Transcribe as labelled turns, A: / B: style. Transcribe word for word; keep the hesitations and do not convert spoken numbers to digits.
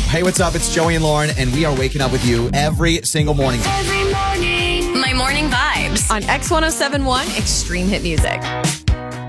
A: Hey, what's up? It's Joey and Lauren, and we are waking up with you every single morning.
B: Every morning.
C: My Morning Vibes
D: on X one oh seven point one Extreme Hit Music.